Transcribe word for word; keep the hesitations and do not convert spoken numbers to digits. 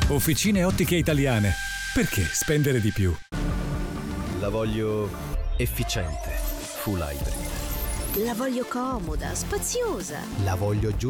Officine Ottiche Italiane. Perché spendere di più? La voglio efficiente, full hybrid. La voglio comoda, spaziosa. La voglio giusta.